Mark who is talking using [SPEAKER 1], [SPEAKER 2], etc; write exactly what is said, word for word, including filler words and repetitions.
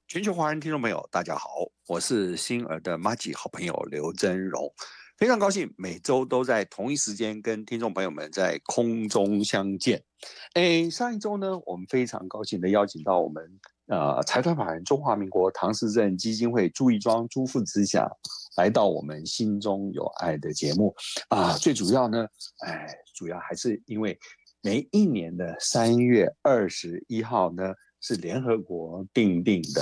[SPEAKER 1] 全球华人听众朋友，大家好，我是星儿的妈吉好朋友刘真荣，非常高兴每周都在同一时间跟听众朋友们在空中相见。诶，上一周呢，我们非常高兴的邀请到我们呃财团法人中华民国唐氏症基金会朱义庄朱副执行来到我们心中有爱的节目啊，最主要呢，哎，主要还是因为每一年的三月二十一号呢，是联合国定定的